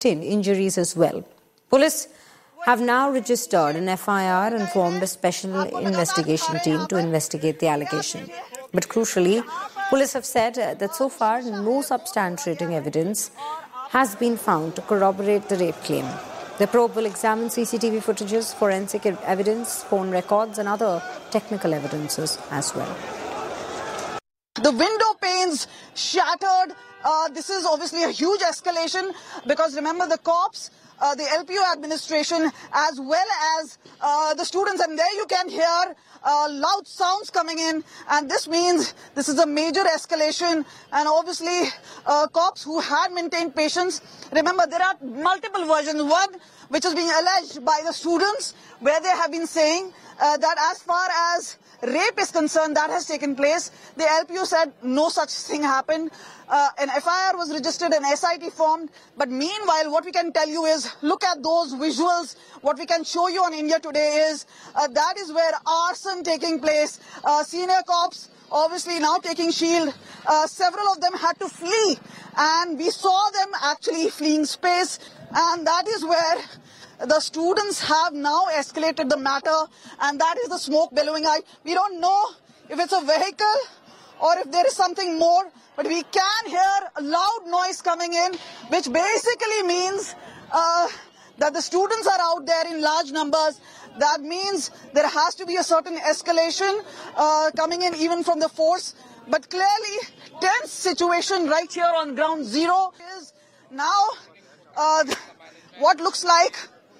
injuries as well. Police have now registered an FIR and formed a special investigation team to investigate the allegation. But crucially, police have said that so far no substantiating evidence has been found to corroborate the rape claim. The probe will examine CCTV footages, forensic evidence, phone records and other technical evidences as well. The window panes shattered. This is obviously a huge escalation because remember the cops, the LPU administration as well as the students, and there you can hear loud sounds coming in, and this means this is a major escalation. And obviously cops who had maintained patience, remember there are multiple versions. One which is being alleged by the students where they have been saying that as far as rape is concerned, that has taken place. The LPU said no such thing happened. An FIR was registered, an SIT formed. But meanwhile, what we can tell you is, look at those visuals. What we can show you on India Today is that is where arson taking place. Senior cops obviously now taking shield. Several of them had to flee, and we saw them actually fleeing space. And that is where the students have now escalated the matter, and that is the smoke billowing out. We don't know if it's a vehicle or if there is something more, but we can hear a loud noise coming in, which basically means that the students are out there in large numbers. That means there has to be a certain escalation coming in even from the force. But clearly, tense situation right here on ground zero is now what looks like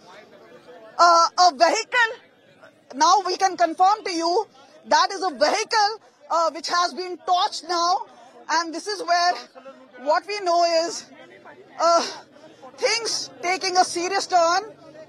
a vehicle. Now we can confirm to you that is a vehicle which has been torched now, and this is where what we know is things taking a serious turn.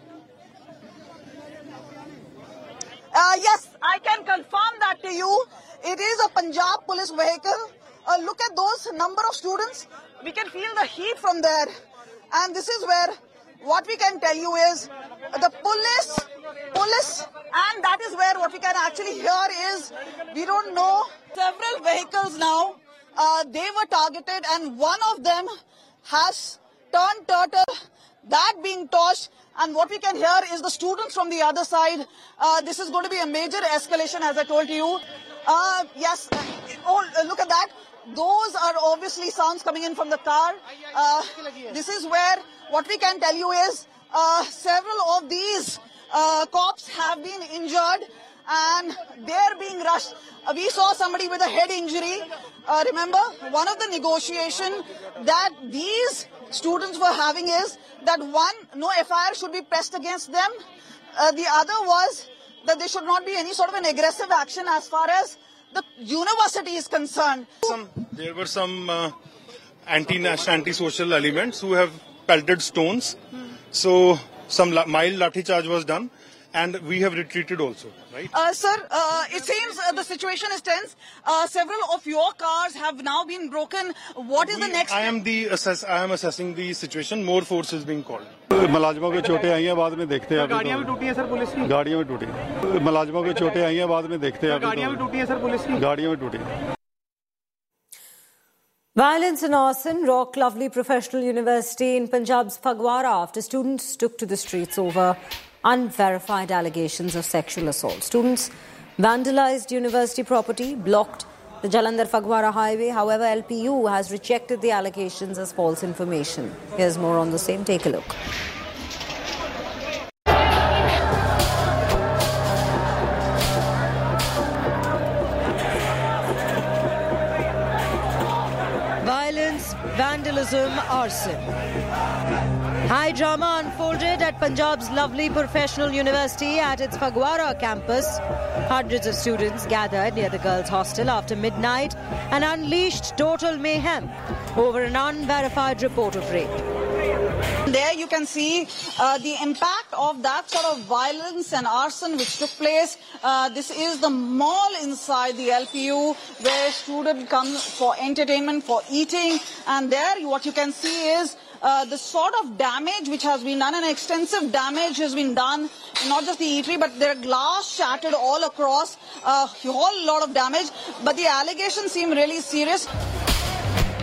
Yes, I can confirm that to you. It is a Punjab police vehicle. Look at those number of students. We can feel the heat from there, and this is where what we can tell you is the police, and that is where what we can actually hear is, we don't know, several vehicles now, they were targeted, and one of them has turned turtle, that being torched, and what we can hear is the students from the other side. This is going to be a major escalation, as I told you. Yes, look at that. Those are obviously sounds coming in from the car. This is where what we can tell you is several of these cops have been injured and they're being rushed. We saw somebody with a head injury. Remember, one of the negotiation that these students were having is that one, no FIR should be pressed against them. The other was that there should not be any sort of an aggressive action as far as the university is concerned. There were some anti-social elements who have pelted stones. So some mild lathi charge was done, and we have retreated also, right? Sir, it seems the situation is tense. Several of your cars have now been broken. What is the next? I am assessing the situation. More force is being called. मुलाजिमों को चोटें आई हैं, बाद में देखते हैं. गाड़ियां भी टूटी हैं सर पुलिस की. गाड़ियां भी टूटी. मुलाजिमों को चोटें आई हैं, बाद में देखते हैं. गाड़ियां भी टूटी हैं सर पुलिस की. गाड़ियां भी टूटी. Violence and arson rocked Lovely Professional University in Punjab's Phagwara after students took to the streets over unverified allegations of sexual assault. Students vandalized university property, blocked the Jalandhar-Phagwara highway. However, LPU has rejected the allegations as false information. Here's more on the same. Take a look. Violence, vandalism, arson. High drama unfolded at Punjab's Lovely Professional University at its Phagwara campus. Hundreds of students gathered near the girls' hostel after midnight and unleashed total mayhem over an unverified report of rape. There you can see the impact of that sort of violence and arson which took place. This is the mall inside the LPU where students come for entertainment, for eating, and there what you can see is the sort of damage which has been done, and extensive damage has been done, not just the eatery, but there are glass shattered all across, a whole lot of damage, but the allegations seem really serious.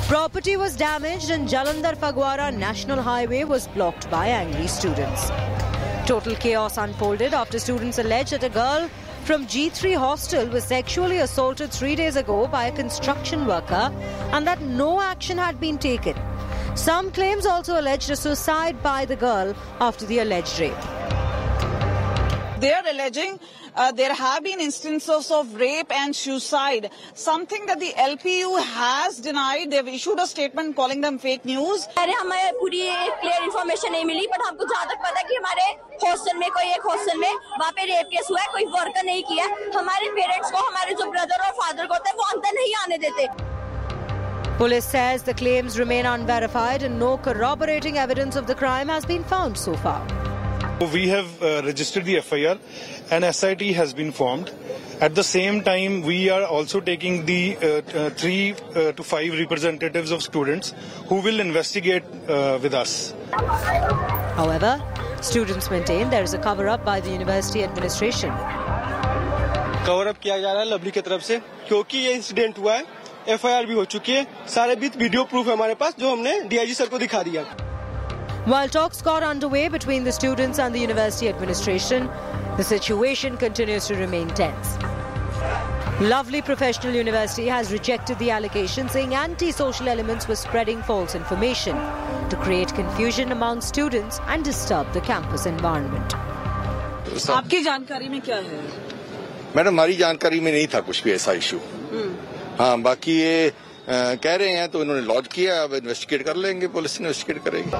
Property was damaged and Jalandhar-Phagwara National Highway was blocked by angry students. Total chaos unfolded after students alleged that a girl from G3 hostel was sexually assaulted 3 days ago by a construction worker and that no action had been taken. Some claims also alleged a suicide by the girl after the alleged rape. They are alleging there have been instances of rape and suicide, something that the LPU has denied. They've issued a statement calling them fake news. हमें पूरी clear information नहीं मिली, but हमको जहाँ तक पता है कि हमारे हॉस्टल में एक हॉस्टल में वहाँ पे रेप केस हुआ है, कोई वर्कर नहीं किया. हमारे पेरेंट्स को, हमारे जो ब्रदर और फादर को होते हैं, वो अंदर नहीं आने देते. Police says the claims remain unverified and no corroborating evidence of the crime has been found so far. We have registered the FIR and SIT has been formed. At the same time, we are also taking the 3 to 5 representatives of students who will investigate with us. However, students maintain there is a cover-up by the university administration. Cover up किया जा रहा है lovely की तरफ से, क्योंकि ये incident हुआ है. FIR भी हो चुकी है, सारे वीडियो प्रूफ है हमारे पास जो हमने DIG सर को दिखा दिया. While talks got underway between the students and the university administration, the situation continues to remain tense. Lovely Professional University has rejected the allegation, saying anti-social elements were spreading false information to create confusion among students and disturb the campus environment. आपकी जानकारी में क्या है? Madam, हमारी जानकारी में नहीं था कुछ भी ऐसा इशू. हाँ, बाकी ये कह रहे हैं तो इन्होंने लॉन्च किया, अब इन्वेस्टिगेट कर लेंगे, पुलिस इन्वेस्टिगेट करेगी.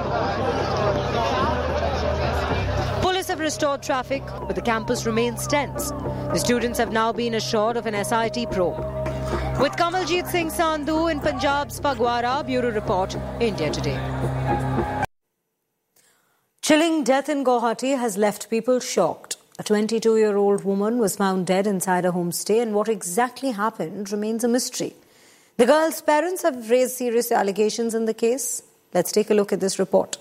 Police have restored traffic, but the campus remains tense. The students have now been assured of an SIT probe. With Kamaljeet Singh Sandhu in Punjab's Phagwara, Bureau Report, India Today. Chilling death in Guwahati has left people shocked. A 22-year-old woman was found dead inside a homestay, and what exactly happened remains a mystery. The girl's parents have raised serious allegations in the case. Let's take a look at this report.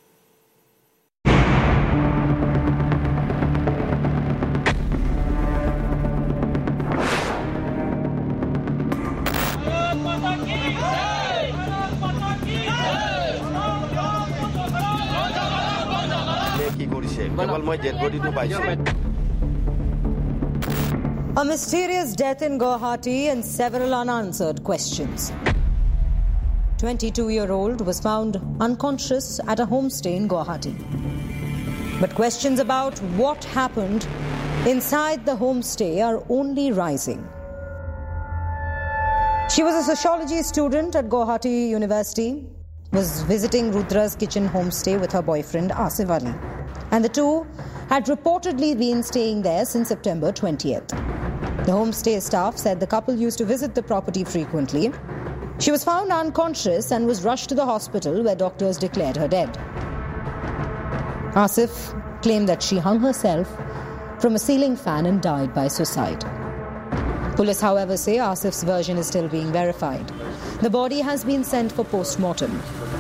A mysterious death in Guwahati and several unanswered questions. 22-year-old was found unconscious at a homestay in Guwahati. But questions about what happened inside the homestay are only rising. She was a sociology student at Guwahati University, was visiting Rudra's kitchen homestay with her boyfriend Asif Ali. And the two had reportedly been staying there since September 20th. The homestay staff said the couple used to visit the property frequently. She was found unconscious and was rushed to the hospital where doctors declared her dead. Asif claimed that she hung herself from a ceiling fan and died by suicide. Police, however, say Asif's version is still being verified. The body has been sent for post-mortem.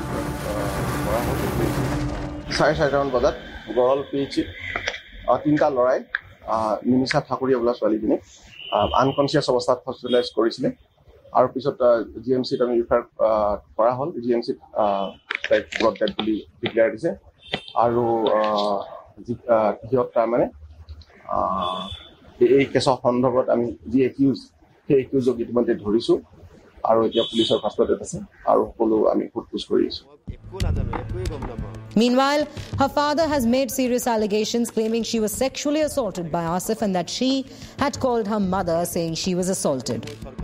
গড়ল পিএইচিত 3টা লৰাই নিমিষা ঠাকুৰীয়া বোলা ছোৱালীজনীক unconscious অৱস্থাত hospitalise কৰিছিলে আৰু পিছত জিএমচিত আমি refer কৰা হ'ল. জিএমচিত তাইক ব্লড ডেড বুলি ডিক্লেয়াৰ দিছে আৰু সিহঁত তাৰমানে এই কেছৰ সন্দৰ্ভত আমি যি একিউজ সেই একিউজক ইতিমধ্যে ধৰিছোঁ আৰু এতিয়া পুলিচৰ কাষ্টডিত আছে আৰু সকলো আমি সোধপোছ কৰি আছোঁ. Meanwhile, her father has made serious allegations claiming she was sexually assaulted by Asif and that she had called her mother saying she was assaulted.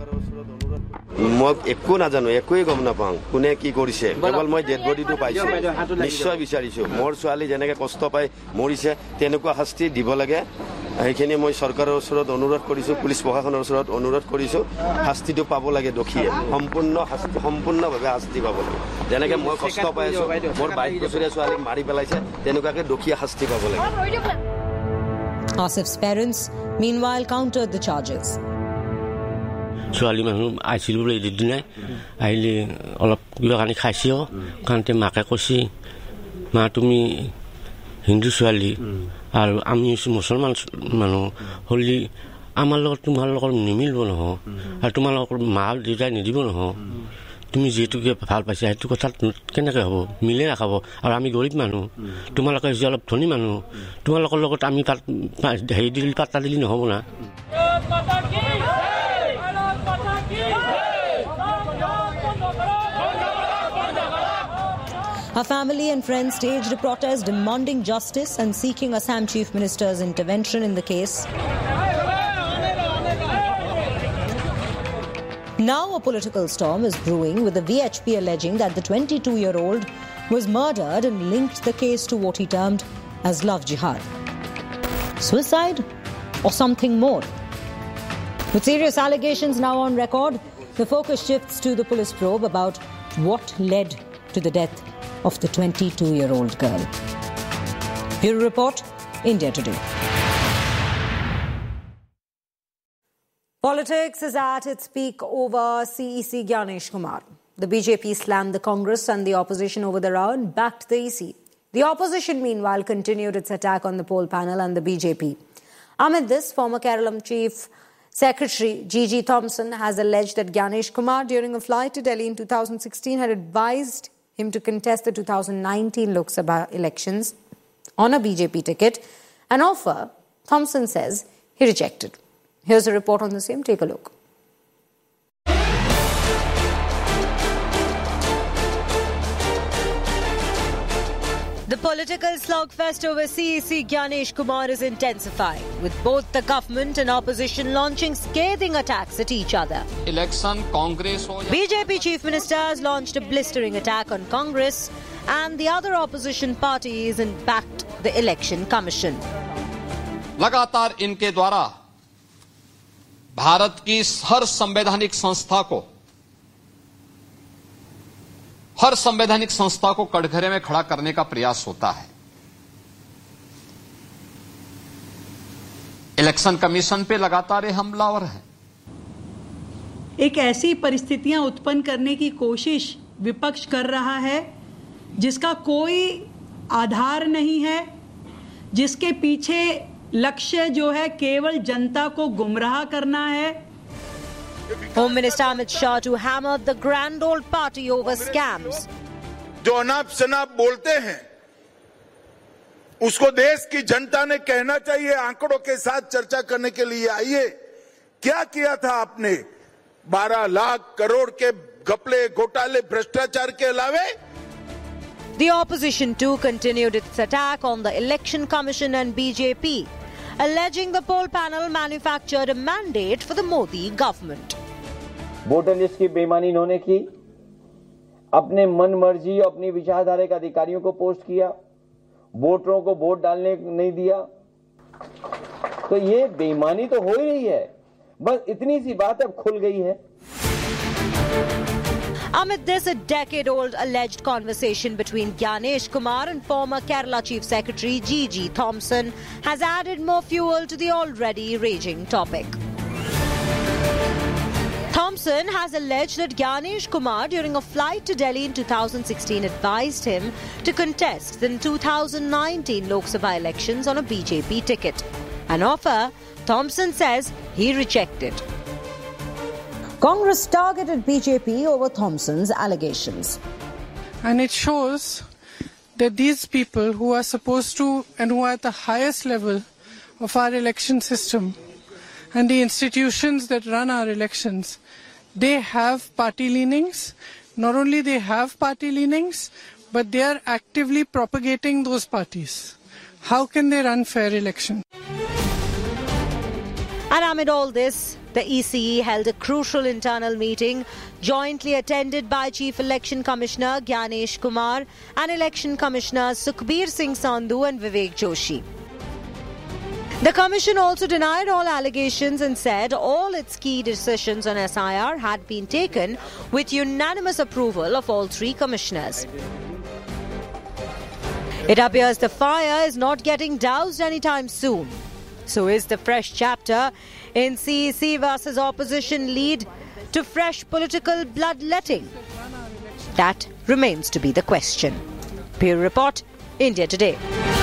মই একো নাজানো, একোই গম নাপাওঁ কোনে কি কৰিছে. কেৱল মই ডেড বডিটো পাইছোঁ, নিশ্চয় বিচাৰিছোঁ. মোৰ ছোৱালী যেনেকৈ কষ্ট পাই মৰিছে তেনেকুৱা শাস্তি দিব লাগে. সেইখিনি মই চৰকাৰৰ ওচৰত অনুৰোধ কৰিছোঁ, পুলিচ প্ৰশাসনৰ ওচৰত অনুৰোধ কৰিছোঁ. শাস্তিটো পাব লাগে দোষীয়ে, সম্পূৰ্ণভাৱে শাস্তি পাব লাগে. যেনেকৈ মই কষ্ট পাই আছোঁ, মোৰ 22 বছৰীয়া ছোৱালীক মাৰি পেলাইছে, তেনেকুৱাকৈ দোষীয়ে শাস্তি পাব লাগে. Asif's parents, meanwhile, countered the charges. ছোৱালী মানুহ আহিছিল বোলে এদিনাই আহিলে অলপ কিবা কানি খাইছে কাৰণতে মাকে কৈছে মা তুমি হিন্দু ছোৱালী আৰু আমি মুছলমান মানুহ হ'লে আমাৰ লগত তোমাৰ লগত নিমিলিব নহয় আৰু তোমালোকৰ মা দেউতাই নিদিব নহয় তুমি যেটোকে ভাল পাইছা সেইটো কথা কেনেকৈ হ'ব মিলে নাখাব আৰু আমি গৰীব মানুহ তোমালোকে যে অলপ ধনী মানুহ তোমালোকৰ লগত আমি হেৰি দিলি পাত্তা দিলি নহ'ব না Her family and friends staged a protest demanding justice and seeking Assam Chief Minister's intervention in the case. Now a political storm is brewing, with the VHP alleging that the 22-year-old was murdered and linked the case to what he termed as love jihad. Suicide or something more? With serious allegations now on record, the focus shifts to the police probe about what led to the death of the 22-year-old girl. Bureau Report, India Today. Politics is at its peak over CEC Gyanesh Kumar. The BJP slammed the Congress and the opposition over the row and backed the EC. The opposition, meanwhile, continued its attack on the poll panel and the BJP. Amid this, former Kerala Chief Secretary G.G. Thompson has alleged that Gyanesh Kumar, during a flight to Delhi in 2016, had advised him to contest the 2019 Lok Sabha elections on a BJP ticket, an offer Thompson says he rejected. Here's a report on the same. Take a look. The political slugfest over CEC Gyanesh Kumar is intensifying, with both the government and opposition launching scathing attacks at each other. Election Congress BJP Chief Minister has launched a blistering attack on Congress and the other opposition parties and backed the Election Commission. लगातार इनके द्वारा भारत की हर संवैधानिक संस्था को कटघरे में खड़ा करने का प्रयास होता है। इलेक्शन कमीशन पे लगातार हमलावर है। एक ऐसी परिस्थितियां उत्पन्न करने की कोशिश विपक्ष कर रहा है जिसका कोई आधार नहीं है, जिसके पीछे लक्ष्य जो है केवल जनता को गुमराह करना है। Home Minister Amit Shah to hammer the grand old party over scams. जो अनाप शनाप बोलते हैं उसको देश की जनता ने कहना चाहिए, आंकड़ों के साथ चर्चा करने के लिए आइए, क्या किया था आपने 12 लाख करोड़ के घपले घोटाले भ्रष्टाचार के अलावे। The opposition too continued its attack on the Election Commission and BJP, alleging the poll panel manufactured a mandate for the Modi government. Voter list की बेईमानी इन्होंने की, अपने मन मर्जी अपनी विचारधारा के अधिकारियों को पोस्ट किया, वोटरों को वोट डालने नहीं दिया। तो ये बेईमानी तो हो ही रही है, बस इतनी सी बात अब खुल गई है। Amid this, a decade-old alleged conversation between Gyanesh Kumar and former Kerala Chief Secretary G.G. Thompson has added more fuel to the already raging topic. Thompson has alleged that Gyanesh Kumar, during a flight to Delhi in 2016, advised him to contest the 2019 Lok Sabha elections on a BJP ticket. An offer Thompson says he rejected. Congress targeted BJP over Thompson's allegations. And it shows that these people who are supposed to and who are at the highest level of our election system and the institutions that run our elections, they have party leanings. Not only they have party leanings, but they are actively propagating those parties. How can they run fair elections? And amid all this, the ECE held a crucial internal meeting jointly attended by Chief Election Commissioner Gyanesh Kumar and Election Commissioners Sukhbir Singh Sandhu and Vivek Joshi. The Commission also denied all allegations and said all its key decisions on SIR had been taken with unanimous approval of all three commissioners. It appears the fire is not getting doused anytime soon. So is the fresh chapter in CEC versus opposition lead to fresh political bloodletting? That remains to be the question. Bureau Report, India Today.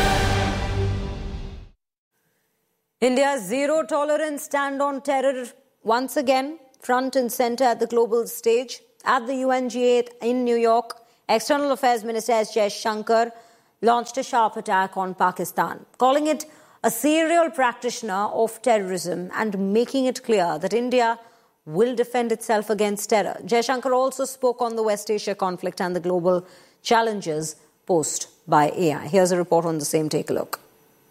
India's zero-tolerance stand on terror once again front and centre at the global stage. At the UNGA in New York, External Affairs Minister S. Jaishankar launched a sharp attack on Pakistan, calling it a serial practitioner of terrorism and making it clear that India will defend itself against terror. Jaishankar also spoke on the West Asia conflict and the global challenges posed by AI. Here's a report on the same. Take a look.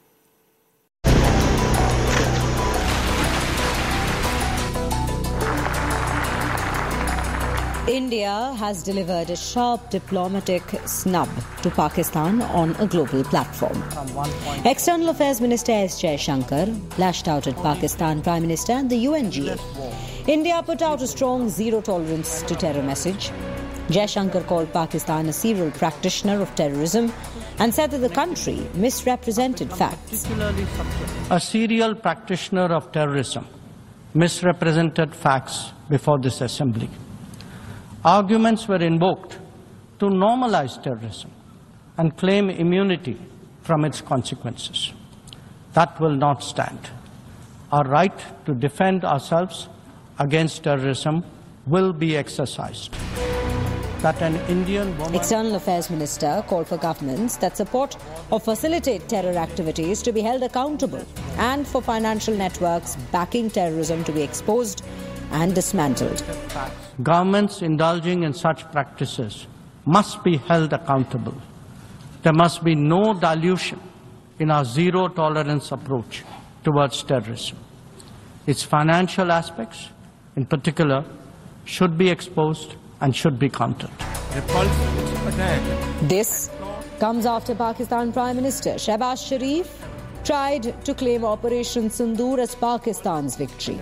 India has delivered a sharp diplomatic snub to Pakistan on a global platform. External Affairs Minister S. Jaishankar lashed out at Pakistan Prime Minister and the UNGA. India put out a strong zero tolerance to terror message. Jaishankar called Pakistan a serial practitioner of terrorism and said that the country misrepresented facts. A serial practitioner of terrorism misrepresented facts before this assembly. Arguments were invoked to normalize terrorism and claim immunity from its consequences. That will not stand. Our right to defend ourselves against terrorism will be exercised. That an Indian woman... External Affairs Minister called for governments that support or facilitate terror activities to be held accountable and for financial networks backing terrorism to be exposed and dismantled. Governments indulging in such practices must be held accountable. There must be no dilution in our zero-tolerance approach towards terrorism. Its financial aspects, in particular, should be exposed and should be countered. This comes after Pakistan Prime Minister Shehbaz Sharif tried to claim Operation Sindoor as Pakistan's victory.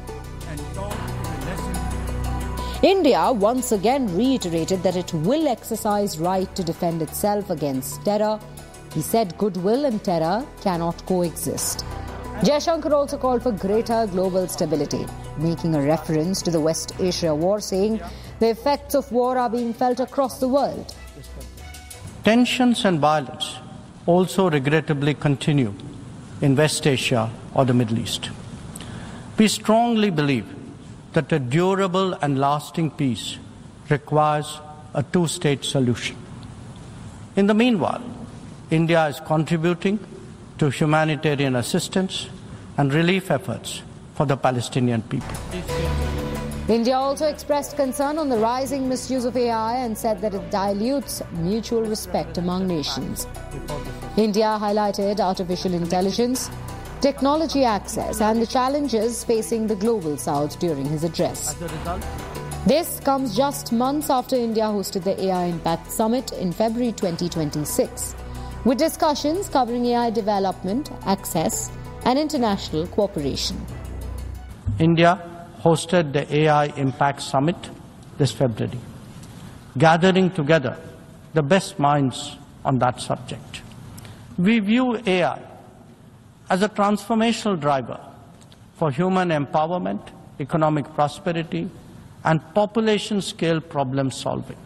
India once again reiterated that it will exercise right to defend itself against terror. He said goodwill and terror cannot coexist. Jaishankar also called for greater global stability, making a reference to the West Asia war, saying the effects of war are being felt across the world. Tensions and violence also regrettably continue in West Asia or the Middle East. We strongly believe that a durable and lasting peace requires a two-state solution. In the meanwhile, India is contributing to humanitarian assistance and relief efforts for the Palestinian people. India also expressed concern on the rising misuse of AI and said that it dilutes mutual respect among nations. India highlighted artificial intelligence, technology access and the challenges facing the global south during his address. This comes just months after India hosted the AI Impact Summit in February 2026, with discussions covering AI development, access and international cooperation. India hosted the AI Impact Summit this February, gathering together the best minds on that subject. We view AI as a transformational driver for human empowerment, economic prosperity, and population-scale problem solving.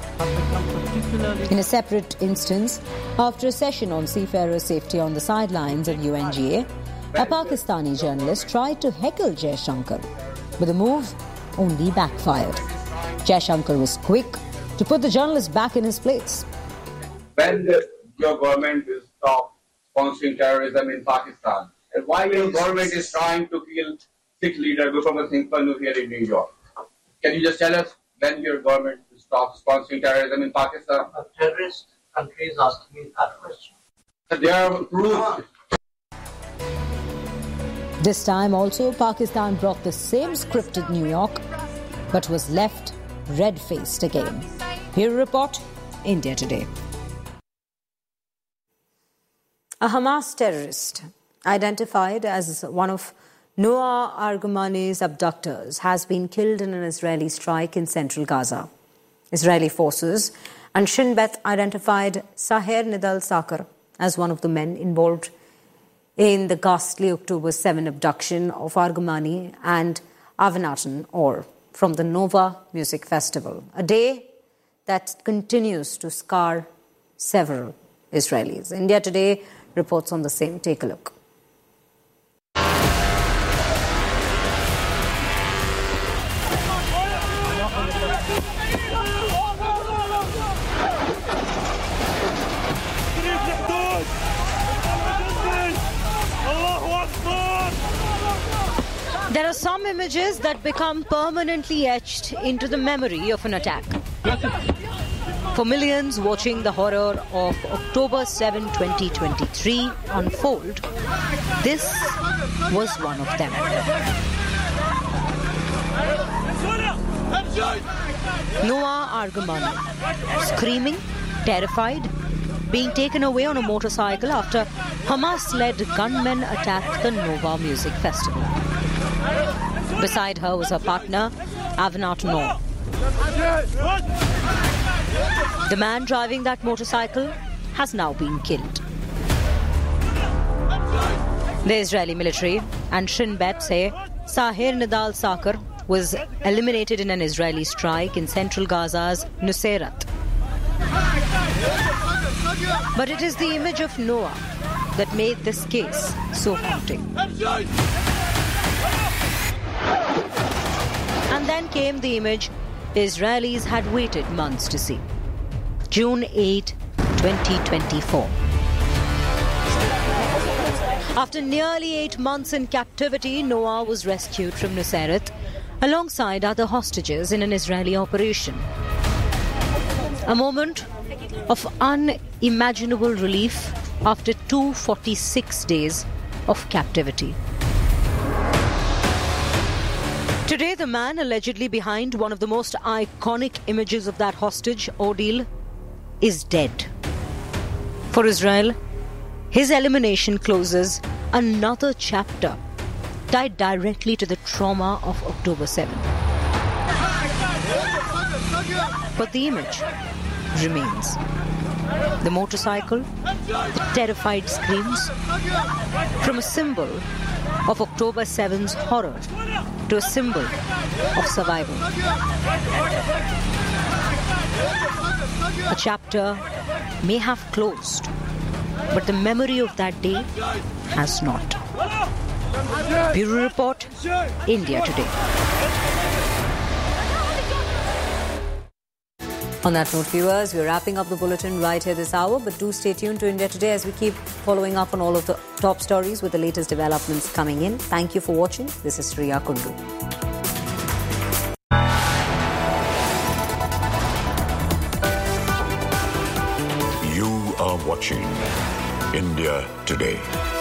In a separate instance, after a session on seafarer safety on the sidelines of UNGA, a Pakistani journalist tried to heckle Jaishankar, but the move only backfired. Jaishankar was quick to put the journalist back in his place. When your government will stop sponsoring terrorism in Pakistan, and why your government is trying to kill Sikh leader Gulbukhar Singh Pannu here in New York? Can you just tell us when your government will stop sponsoring terrorism in Pakistan? A terrorist country is asking me that question. They are proof. This time also, Pakistan brought the same script to New York, but was left red-faced again. Here a report, India Today. A Hamas terrorist, identified as one of Noah Argamani's abductors, has been killed in an Israeli strike in central Gaza. Israeli forces and Shin Bet identified Saher Nidal Sakar as one of the men involved in the ghastly October 7 abduction of Argamani and Avinatan Or from the Nova Music Festival, a day that continues to scar several Israelis. India Today reports on the same. Take a look. There are some images that become permanently etched into the memory of an attack. For millions watching the horror of October 7, 2023 unfold, this was one of them. Noah Argamani, screaming, terrified, being taken away on a motorcycle after Hamas-led gunmen attacked the Nova Music Festival. Beside her was her partner, Avanat Noor. The man driving that motorcycle has now been killed. The Israeli military and Shin Bet say Sahir Nidal Sakar was eliminated in an Israeli strike in central Gaza's Nuseirat. But it is the image of Noah that made this case so haunting. And then came the image Israelis had waited months to see. June 8, 2024. After nearly 8 months in captivity, Noah was rescued from Nuseirat alongside other hostages in an Israeli operation. A moment of unimaginable relief after 246 days of captivity. Today, the man allegedly behind one of the most iconic images of that hostage ordeal is dead. For Israel, his elimination closes another chapter tied directly to the trauma of October 7. But the image remains. The motorcycle, the terrified screams, from a symbol of October 7's horror to a symbol of survival. A chapter may have closed, but the memory of that day has not. Bureau Report, India Today. On that note, viewers, we're wrapping up the bulletin right here this hour, but do stay tuned to India Today as we keep following up on all of the top stories with the latest developments coming in. Thank you for watching. This is Shriya Kundu. You are watching India Today.